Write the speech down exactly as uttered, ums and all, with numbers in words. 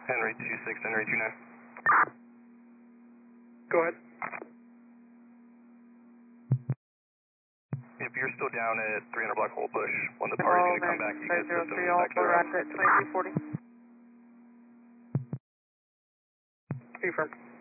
Henry two six, Henry two nine. Go ahead. If you're still down at three hundred block hole push, when the party's going to come back, you guys zero system three, back to Alpha, their route at twenty-two forty. Confirm.